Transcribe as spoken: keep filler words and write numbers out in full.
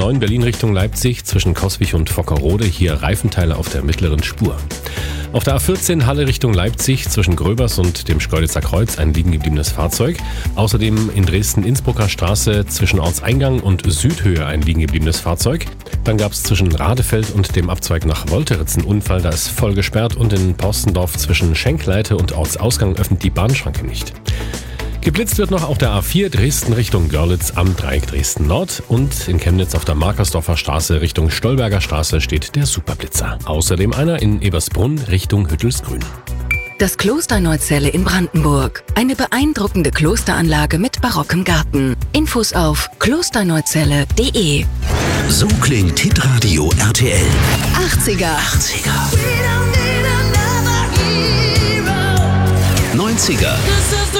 neun Berlin Richtung Leipzig zwischen Coswig und Vockerode. Hier Reifenteile auf der mittleren Spur. Auf der A vierzehn Halle Richtung Leipzig zwischen Gröbers und dem Schkeuditzer Kreuz ein liegengebliebenes Fahrzeug. Außerdem in Dresden-Innsbrucker Straße zwischen Ortseingang und Südhöhe ein liegengebliebenes Fahrzeug. Dann gab es zwischen Radefeld und dem Abzweig nach Wolteritz einen Unfall, da ist voll gesperrt, und in Porstendorf zwischen Schenkleite und Ortsausgang öffnet die Bahnschranke nicht. Geblitzt wird noch auf der A vier Dresden Richtung Görlitz am Dreieck Dresden Nord, und in Chemnitz auf der Markersdorfer Straße Richtung Stolberger Straße steht der Superblitzer. Außerdem einer in Ebersbrunn Richtung Hüttelsgrün. Das Kloster Neuzelle in Brandenburg. Eine beeindruckende Klosteranlage mit barockem Garten. Infos auf klosterneuzelle punkt de. So klingt Hitradio R T L. achtziger. achtziger. neunziger.